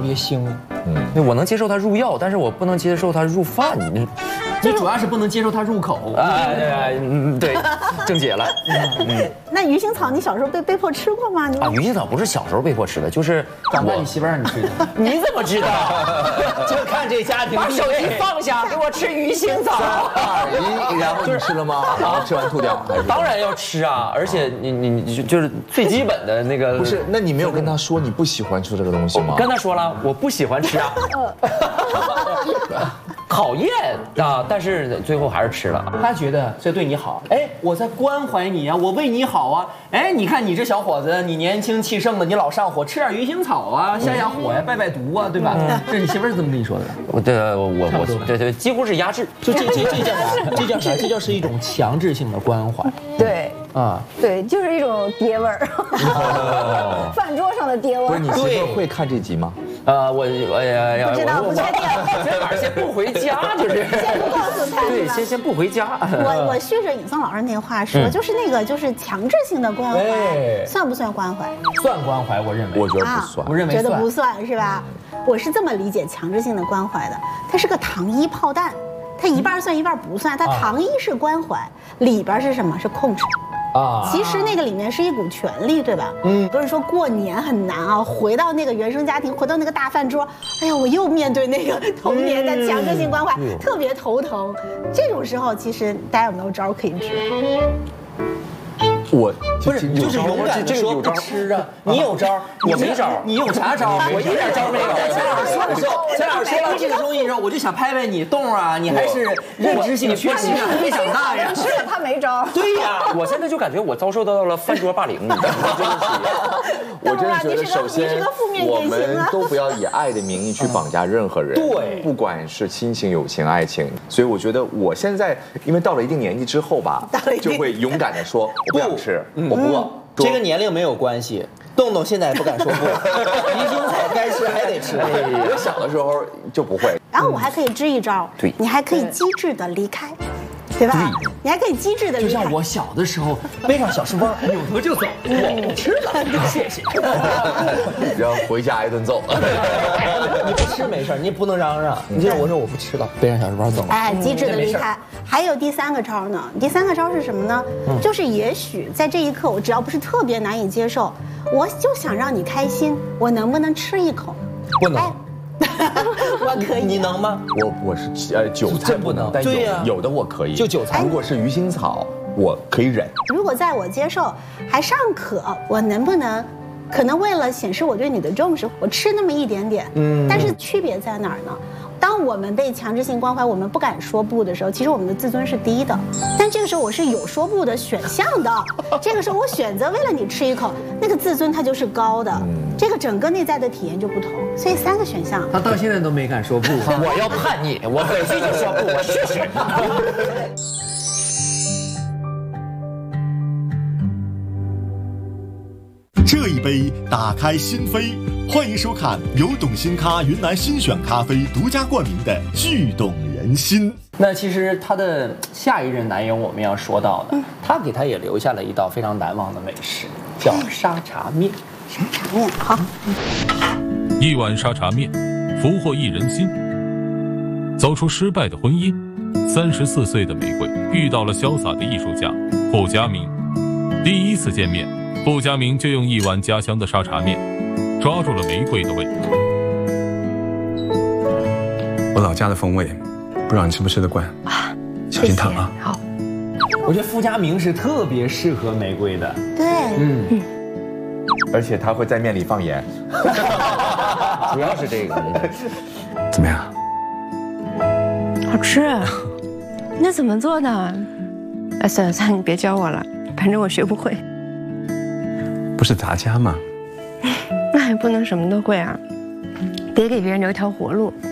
别腥。 我能接受它入药，但是我不能接受它入饭。 你主要是不能接受它入口。 对，正解了。 那鱼腥草你小时候被迫吃过吗？ 鱼腥草不是小时候被迫吃的，就是长大你媳妇让你吃的。 你怎么知道？ 就看这家庭。 把手机放下，给我吃鱼腥草。 然后你吃了吗？然后吃完吐掉？ 当然要吃啊！而且你就是最基本的那个。 不是，那你没有跟他说你不喜欢吃这个东西吗？ 跟他说了，我不喜欢吃啊。讨厌啊！但是最后还是吃了。 他觉得这对你好，哎，我在关怀你啊，我为你好啊。哎，你看你这小伙子，你年轻气盛的，你老上火，吃点鱼腥草啊，下下火呀，败败毒啊，对吧？这你媳妇是这么跟你说的？ 我对，几乎是压制。 就这叫啥？这叫啥？这叫是一种强制性的关怀。 对啊， 对，就是一种爹味儿。饭桌上的爹味儿。 不是你媳妇会看这集吗？ 不知道，不确定。 这晚上先不回家，就是先不告诉他。 对，先不回家。 我续着尹松老师那话说，就是强制性的关怀，算不算关怀？ 算关怀，我认为。 我觉得不算。 我认为觉得不算是吧？我是这么理解强制性的关怀的，它是个糖衣炮弹，它一半算一半不算。它糖衣是关怀，里边是什么？是控制。其实那个里面是一股权力，对吧？不是说过年很难啊，回到那个原生家庭，回到那个大饭桌，哎呀，我又面对那个童年的强制性关怀，特别头疼。这种时候，其实大家有没有招可以治？ 我不是，就是勇敢的说不吃啊！你有招，我没招。你有啥招？我一点招没有。咱俩说到这个东西的时候，我就想拍拍你动啊，你还是认知性缺陷，还没长大呀。 是他没招。 对呀， 我现在就感觉我遭受到了饭桌霸凌。 我真的觉得，首先我们都不要以爱的名义去绑架任何人， 对， 不管是亲情、友情、爱情。所以我觉得我现在，因为到了一定年纪之后吧，就会勇敢的说，我不想吃，我不饿。 这个年龄没有关系，动动现在也不敢说不，鱼腥草该吃还得吃。 我小的时候就不会。 然后我还可以支一招， 对， 你还可以机智的离开。对吧？你还可以机智的， 就像我小的时候背上小书包，扭头就走，我不吃了，谢谢。 然后回家挨顿揍。 你不吃没事，你也不能嚷嚷。你就我说我不吃了，背上小书包走。 哎，机智的离开。还有第三个招呢？第三个招是什么呢？就是也许在这一刻，我只要不是特别难以接受，我就想让你开心，我能不能吃一口？ 不能。 我可以， 你能吗？ 我是韭菜不能，但有的我可以。 就韭菜， 如果是鱼腥草，我可以忍。 如果在我接受还尚可，我能不能？可能为了显示我对你的重视，我吃那么一点点。但是区别在哪儿呢？当我们被强制性关怀，我们不敢说不的时候，其实我们的自尊是低的。但这个时候我是有说不的选项的，这个时候我选择为了你吃一口，那个自尊它就是高的，这个整个内在的体验就不同。所以3个选项， 他到现在都没敢说不。 我要叛逆，我回去就说不，我试试。 这一杯打开心扉，欢迎收看由董新咖云南新选咖啡独家冠名的《剧动人心》。 那其实他的下一任男友我们要说到的，他给他也留下了一道非常难忘的美食，叫沙茶面。 沙茶面好。 一碗沙茶面，俘获一人心。走出失败的婚姻，34岁的玫瑰遇到了潇洒的艺术家傅家明。第一次见面，傅家明就用一碗家乡的沙茶面抓住了玫瑰的胃。 我老家的风味，不知道你吃不吃得惯啊？小心烫啊！ 好。 我觉得傅家明是特别适合玫瑰的。 对， 而且他会在面里放盐， 主要是这个。 怎么样？ 好吃。那怎么做的？算了，你别教我了，反正我学不会。 不是杂家吗？ 那也不能什么都会啊，得给别人留条活路。